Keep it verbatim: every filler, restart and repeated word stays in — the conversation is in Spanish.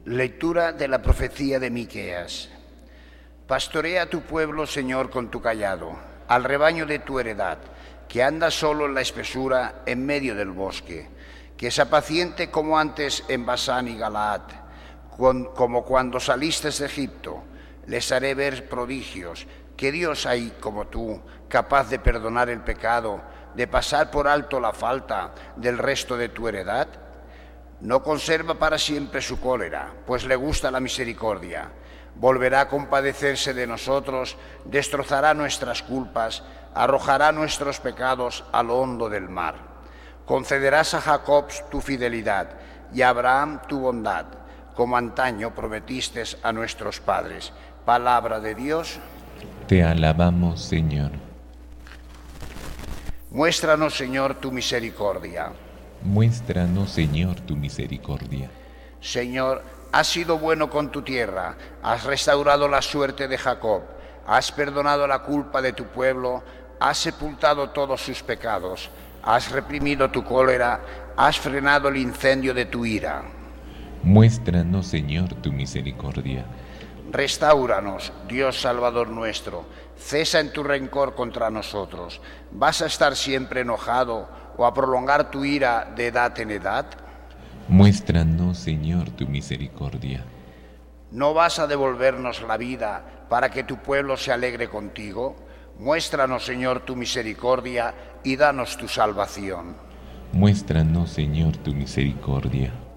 Lectura de la profecía de Miqueas. Pastorea a tu pueblo, Señor, con tu cayado, al rebaño de tu heredad, que anda solo en la espesura en medio del bosque, que se apaciente como antes en Basán y Galaad, como cuando saliste de Egipto. Les haré ver prodigios. ¿Qué Dios hay como tú, capaz de perdonar el pecado, de pasar por alto la falta del resto de tu heredad? No conserva para siempre su cólera, pues le gusta la misericordia. Volverá a compadecerse de nosotros, destrozará nuestras culpas, arrojará nuestros pecados a lo hondo del mar. Concederás a Jacob tu fidelidad y a Abraham tu bondad, como antaño prometiste a nuestros padres. Palabra de Dios. Te alabamos, Señor. Muéstranos, Señor, tu misericordia. Muéstranos, Señor, tu misericordia. Señor, has sido bueno con tu tierra, has restaurado la suerte de Jacob, has perdonado la culpa de tu pueblo, has sepultado todos sus pecados, has reprimido tu cólera, has frenado el incendio de tu ira. Muéstranos, Señor, tu misericordia. Restáuranos, Dios Salvador nuestro, cesa en tu rencor contra nosotros. ¿Vas a estar siempre enojado o a prolongar tu ira de edad en edad? Muéstranos, Señor, tu misericordia. ¿No vas a devolvernos la vida para que tu pueblo se alegre contigo? Muéstranos, Señor, tu misericordia y danos tu salvación. Muéstranos, Señor, tu misericordia.